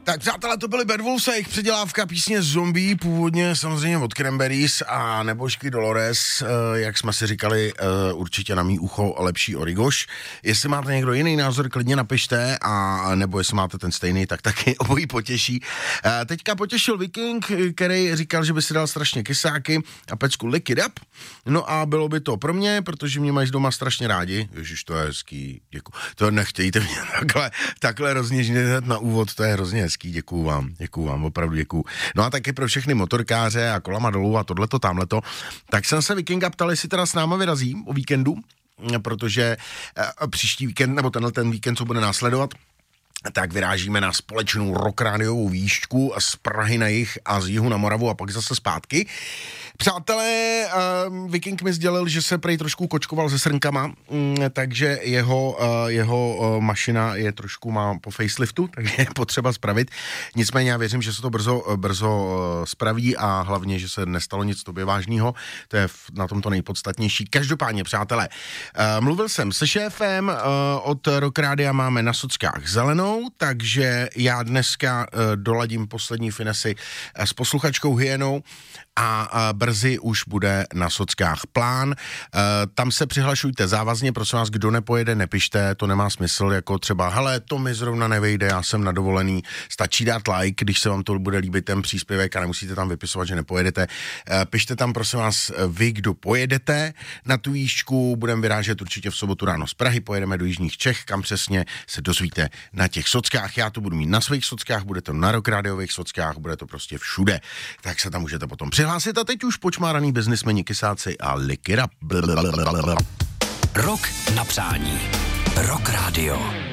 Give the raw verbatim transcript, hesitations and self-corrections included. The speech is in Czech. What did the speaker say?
Tak přátelé, to byly Bad Wolves a jejich předělávka písně Zombie, původně samozřejmě od Cranberries a nebožky Dolores, jak jsme si říkali, určitě na mý ucho lepší Origoš. Jestli máte někdo jiný názor, klidně napište, a nebo jestli máte ten stejný, tak taky obojí potěší. Teďka potěšil Viking, který říkal, že by si dal strašně kysáky a pecku Lick It Up. No a bylo by to pro mě, protože mě mají doma strašně rádi. Ježiš, to je hezký, děkuji. To nechtějte mě takhle, takhle rozněžnět na úvod, to je hrozně hezký, děkuju vám, děkuju vám, opravdu děkuju. No a taky pro všechny motorkáře a kolama dolů a tohleto, tamhleto. Tak jsem se Vikinga ptal, jestli teda s náma vyrazí o víkendu, protože příští víkend, nebo tenhle ten víkend, co bude následovat, tak vyrážíme na společnou rockrádiovou výšku z Prahy na jih a z jihu na Moravu a pak zase zpátky. Přátelé, uh, Viking mi sdělil, že se prej trošku kočkoval se srnkama, mm, takže jeho, uh, jeho uh, mašina je trošku má po faceliftu, takže je potřeba spravit. Nicméně já věřím, že se to brzo, brzo uh, spraví a hlavně, že se nestalo nic tobě vážného. To je v, na tom to nejpodstatnější. Každopádně, přátelé, uh, mluvil jsem se šéfem, uh, od Rockrádia máme na sockách zelenou, takže já dneska uh, doladím poslední finesy uh, s posluchačkou Hyenou a uh, brzy už bude na sockách plán. Uh, tam se přihlašujte závazně, prosím vás, kdo nepojede, nepište, to nemá smysl, jako třeba, hele, to mi zrovna nevejde, já jsem na dovolený, stačí dát like, když se vám to bude líbit ten příspěvek a nemusíte tam vypisovat, že nepojedete. Uh, pište tam, prosím vás, vy, kdo pojedete na tu výšku, budeme vyrážet určitě v sobotu ráno z Prahy, pojedeme do jižních Čech, kam přesně se dozvíte na těch sockách. Já to budu mít na svých sockách, bude to na rockrádiových sockách, bude to prostě všude, tak se tam můžete potom přihlásit. A teď už počmáraný biznismeni, kysáci a Lick It Up. Rock na přání. Rock Radio.